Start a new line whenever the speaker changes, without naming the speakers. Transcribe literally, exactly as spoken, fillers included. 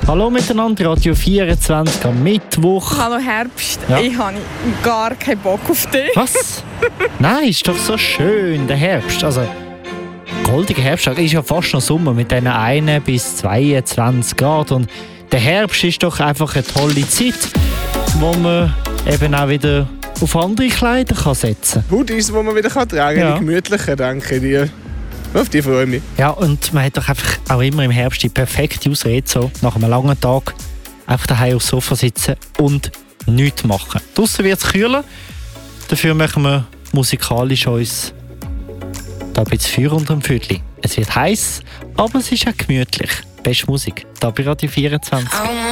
Hallo miteinander, Radio vierundzwanzig am Mittwoch.
Hallo Herbst,
Ja.
ich habe gar keinen Bock auf dich.
Was? Nein, ist doch so schön, der Herbst. Also, goldiger Herbsttag ist ja fast noch Sommer mit diesen ein bis zweiundzwanzig Grad. Und der Herbst ist doch einfach eine tolle Zeit, wo man eben auch wieder auf andere Kleider kann setzen kann.
Hoodies, die man wieder tragen kann,
Ja.
die gemütlichen, denke ich dir. Auf die freue ich mich.
Ja, und man hat doch einfach auch immer im Herbst die perfekte Ausrede, so nach einem langen Tag einfach daheim aufs Sofa sitzen und nichts machen. Draussen wird es kühler, dafür machen wir musikalisch uns da ein bisschen Feuer unter dem Viertel. Es wird heiß, aber es ist auch gemütlich. Beste Musik, da bei Radio vierundzwanzig.